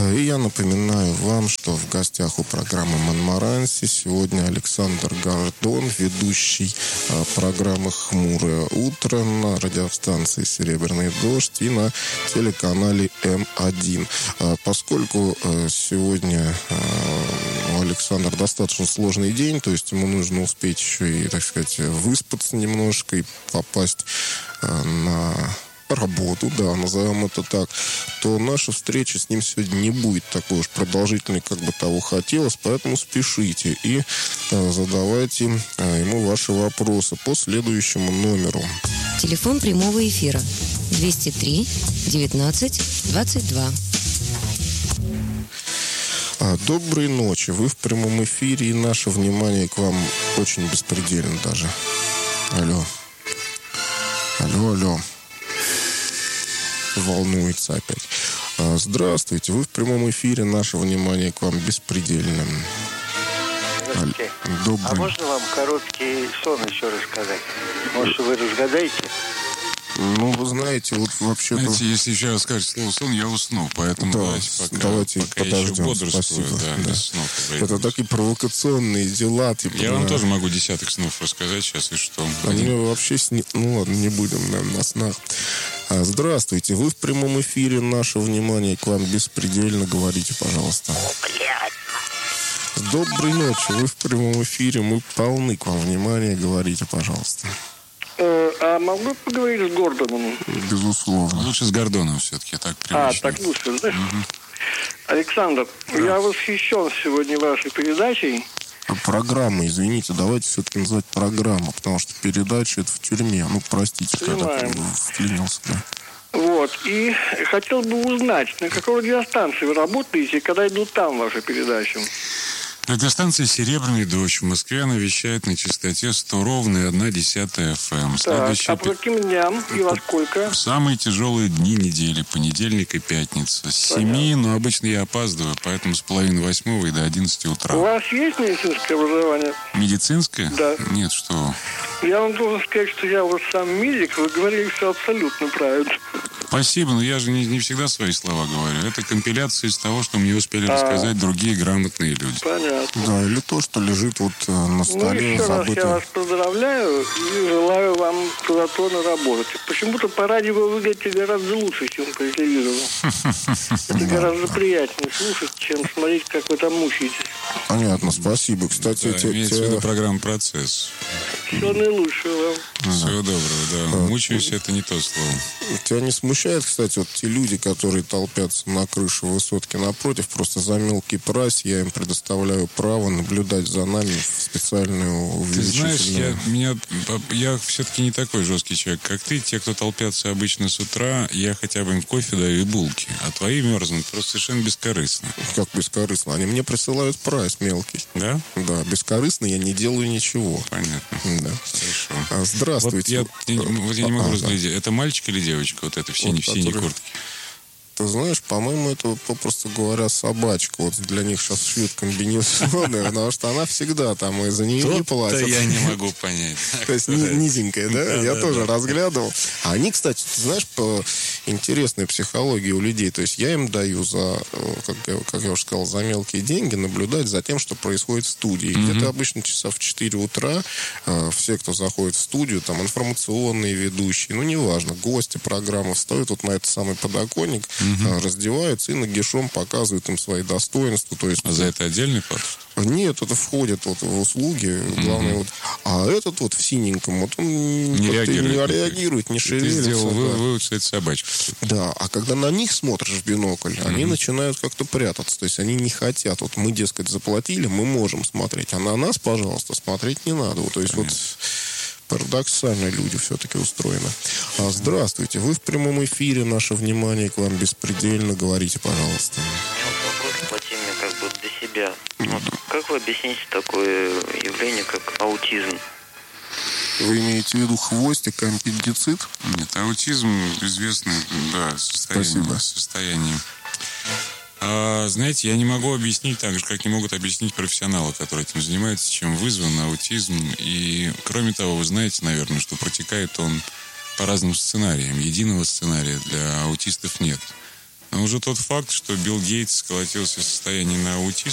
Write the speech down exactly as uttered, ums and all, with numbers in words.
И я напоминаю вам, что в гостях у программы «Монмаранси» сегодня Александр Гордон, ведущий программы «Хмурое утро» на радиостанции «Серебряный дождь» и на телеканале эм один. Поскольку сегодня у Александра достаточно сложный день, то есть ему нужно успеть еще и, так сказать, выспаться немножко и попасть на работу, да, назовем это так, то наша встреча с ним сегодня не будет такой уж продолжительной, как бы того хотелось, поэтому спешите и а, задавайте а, ему ваши вопросы по следующему номеру. Телефон прямого эфира двести три девятнадцать двадцать два. А, доброй ночи, вы в прямом эфире, и наше внимание к вам очень беспредельно даже. Алло. Алло, алло. Волнуется опять. Здравствуйте, вы в прямом эфире, наше внимание к вам беспредельно. Здравствуйте. Добрый. А можно вам короткий сон еще рассказать? Может, вы разгадаете? Ну, вы знаете, вот вообще-то... Знаете, если еще раз скажете слово «сон», я усну, поэтому да, давайте пока, давайте пока подождем. еще бодрствую, Спасибо. да, Да. без снов. Это такие провокационные дела. Типа, Я на... вам тоже могу десяток снов рассказать сейчас, и что? Они вообще... Сни... Ну, ладно, не будем, наверное, на снах. А, здравствуйте, вы в прямом эфире, наше внимание к вам беспредельно, говорите, пожалуйста. Доброй ночи, вы в прямом эфире, мы полны к вам внимания, говорите, пожалуйста. А могу поговорить с Гордоном? Безусловно. Лучше с Гордоном все-таки, так А, привычно. так лучше, да? Угу. Александр, да. Я восхищен сегодня вашей передачей. Программа, извините, давайте все-таки называть программа, потому что передача это в тюрьме. Ну, простите, Понимаем. когда ты вклинился, да. Вот, и хотел бы узнать, на какой радиостанции вы работаете, когда идут там ваши передачи? Радиостанция «Серебряный дождь» в Москве, она вещает на частоте сто ровно и одна десятая эф эм. Так, а по каким дням и во сколько? В самые тяжелые дни недели, понедельник и пятница. С семи, но обычно я опаздываю, поэтому с половины восьмого и до одиннадцати утра. У вас есть медицинское образование? Медицинское? Да. Нет, что вы. Я вам должен сказать, что я вот сам медик, вы говорили все абсолютно правильно. Спасибо, но я же не, не всегда свои слова говорю. Это компиляция из того, что мне успели а, рассказать другие грамотные люди. Понятно. Да, или то, что лежит вот на столе. Ну, еще забытое. раз я вас поздравляю и желаю вам плодотворно работать. Почему-то по радио вы выглядите гораздо лучше, чем по телевизору. Это гораздо приятнее слушать, чем смотреть, как вы там мучаетесь. Понятно, спасибо. Кстати, Да, те, имеется те... в виду программа «Процесс». Всего наилучшего вам. Да. Всего доброго, да. А, Мучаюсь, это не то слово. Тебя не смущает, кстати, вот те люди, которые толпятся на крыше высотки напротив, просто за мелкий прайс я им предоставляю право наблюдать за нами в специальную увеличительную... Ты знаешь, я, меня, я все-таки не такой жесткий человек, как ты. Те, кто толпятся обычно с утра, я хотя бы им кофе даю и булки. А твои мерзнут просто совершенно бескорыстно. Как бескорыстно? Они мне присылают прайс мелкий. Да? Да, бескорыстно я не делаю ничего. Понятно. Да. Хорошо. А, здравствуйте. Вот я, вот я не могу а, разглядеть. Да. Это мальчик или девочка? Вот это в синей, вот, в синей который... куртке. Ты знаешь, по-моему, это, попросту говоря, собачка. Вот для них сейчас шьют комбинезоны, потому что она всегда там и за нее не платят. Это я не могу понять. То есть низенькая, да? Я тоже разглядывал. А они, кстати, ты знаешь, по интересной психологии у людей. То есть я им даю за, как я, как я уже сказал, за мелкие деньги наблюдать за тем, что происходит в студии. Где-то обычно часа в четыре утра все, кто заходит в студию, там информационные ведущие, ну неважно, гости программы встают вот на этот самый подоконник, Uh-huh. раздеваются и нагишом показывают им свои достоинства. То есть, а за это отдельный плат? Нет, это входит вот в услуги. Uh-huh. Главное, вот, а этот вот в синеньком, вот он не реагирует, не, реагирует, не шевелится. Ты сделал да. вывод, что это собачка. Да, а когда на них смотришь в бинокль, uh-huh. они начинают как-то прятаться. То есть они не хотят. Вот мы, дескать, заплатили, мы можем смотреть. А на нас, пожалуйста, смотреть не надо. Вот, то есть Понятно. вот... Парадоксально люди все-таки устроены. А, здравствуйте, вы в прямом эфире, наше внимание к вам беспредельно, говорите, пожалуйста. У меня вот вопрос по теме как бы для себя. Вот, как вы объясните такое явление, как аутизм? Вы имеете в виду хвостик, аппендицит? Нет, аутизм известное, да, состояние. состояние. А, знаете, я не могу объяснить так же, как не могут объяснить профессионалы, которые этим занимаются, чем вызван аутизм. И, кроме того, вы знаете, наверное, что протекает он по разным сценариям. Единого сценария для аутистов нет. А уже тот факт, что Билл Гейтс сколотился в состоянии на аутизм,